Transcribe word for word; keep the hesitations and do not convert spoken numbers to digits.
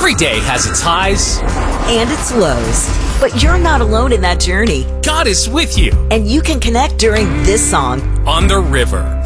Every day has its highs and its lows. But you're not alone in that journey. God is with you And you can connect during this song. on the river.